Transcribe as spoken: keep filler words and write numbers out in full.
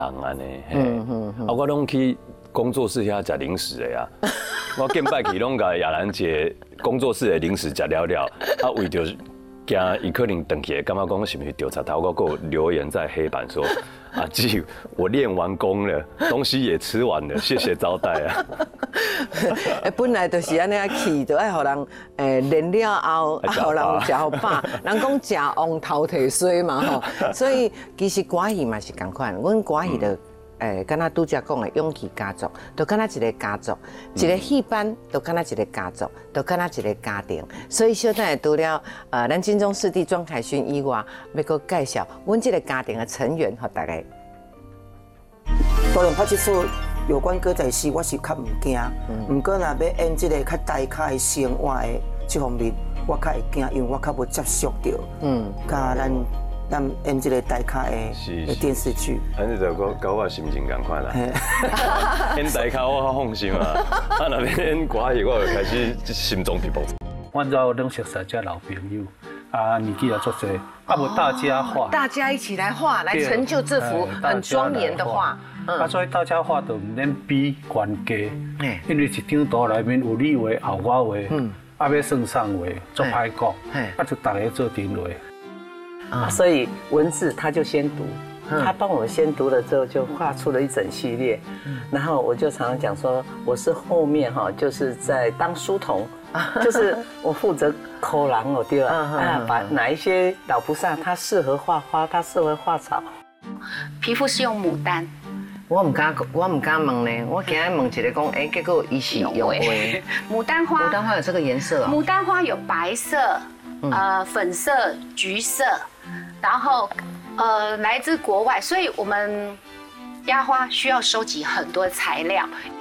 人安尼，嗯嗯嗯，啊，我拢去工作室遐食零食的啊，我见摆去拢甲亚兰姐工作室的零食食了了，啊，为着惊伊可能回去，感觉讲是不是调查头，我有留言在黑板说，阿季，我练完功了，东西也吃完了，谢谢招待啊。 诶，本来就是安尼啊去，就爱互人诶练了后，啊，互人食好饱。人讲食旺头提水嘛吼，所以其实歌戏嘛是共款，阮歌戏就诶，敢若拄则讲的勇气家族，就敢若一个家族，一个戏班就敢若一个家族，就敢若一个家庭。所以小等下除了呃咱金钟四弟庄凯勋以外，要搁介绍阮这个家庭的成员，互大家。 多人拍这出有关歌仔戏，我是较唔惊，唔过若要演这个较大咖的生活的这方面，我较会惊，因为我较无接触到，嗯，甲咱咱演这个大咖的的电视剧。 反正就跟跟我心情同款啦。演大咖我较放心啊，啊那边演歌戏我就开始心脏砰砰。 阮早拢熟识遮老朋友。啊，年纪也足侪，啊无大家画， 大家一起来画，来成就这幅很庄严的画。 啊，所以大家画就唔免比悬低，因为一张图内面有你画、后我画，啊要算上画，做歹讲，啊就大家做阵画。 啊，所以文字他就先读，他帮我先读了之后，就画出了一整系列。然后我就常常讲说，我是后面哈，就是在当书童。就是我负责口狼哦，对吧？啊，把哪一些老菩萨他适合画花，他适合画草。 皮肤是用牡丹， 我唔敢，我唔敢问呢。我今日问一个讲，哎，结果伊是用花。 牡丹花， 牡丹花有这个颜色啊？ 牡丹花有白色、呃粉色、橘色，然后呃来自国外，所以我们压花需要收集很多材料。